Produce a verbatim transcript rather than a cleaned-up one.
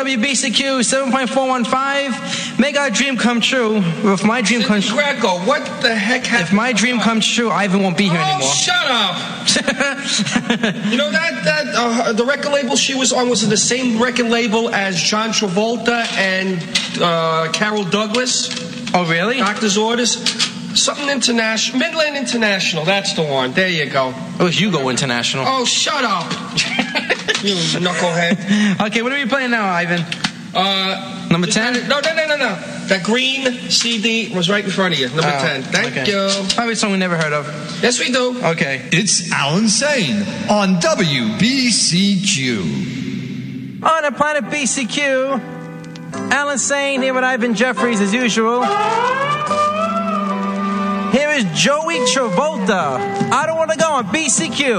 W B C Q seven point four one five. Make our dream come true. If my dream comes true. Greco, what the heck happened? If my dream comes true, Ivan won't be here oh, anymore. Shut up. You know, that, that uh, the record label she was on was the same record label as John Travolta and uh, Carol Douglas. Oh, really? Doctor's Orders. Something International. Midland International. That's the one. There you go. It was Hugo International. Oh, shut up. You knucklehead. Okay, what are we playing now, Ivan? Uh, Number ten? No, no, no, no, no. That green C D was right in front of you. Number oh, ten. Thank okay. you. Probably a song we never heard of. Yes, we do. Okay. It's Alan Sane on W B C Q. On the planet B C Q, Alan Sane here with Ivan Jeffries as usual. Here is Joey Travolta. I don't want to go on B C Q.